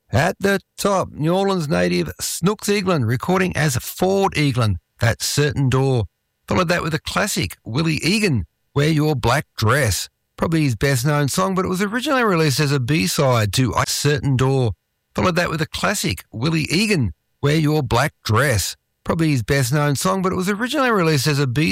At the top, New Orleans native Snooks Eaglin recording as Ford Eaglin, That Certain Door. Followed that with a classic, Willie Egan, Wear Your Black Dress. Probably his best known song, but it was originally released as a B-side to A Certain Door. Followed that with a classic, Willie Egan, Wear Your Black Dress. Probably his best known song, but it was originally released as a B